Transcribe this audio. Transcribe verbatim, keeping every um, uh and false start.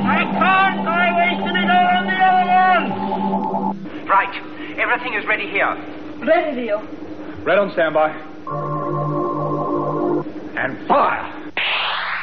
I can't. I wasted it all on the other one. Right. Everything is ready here. Ready, Leo. Red on standby. And fire!